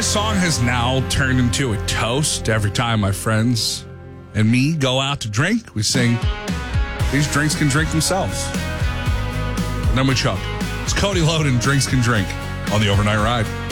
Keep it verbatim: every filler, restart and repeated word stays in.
This song has now turned into a toast. Every time my friends and me go out to drink, we sing, these drinks can drink themselves. And then we chug. It's Cody Loden, Drinks Can Drink on the Overnight Ride.